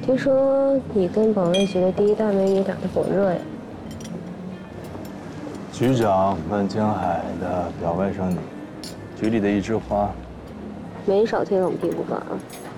听说你跟保卫局的第一大美女打得火热呀？ 局长问江海的表外甥女，局里的一枝花。 没少贴冷屁股吧？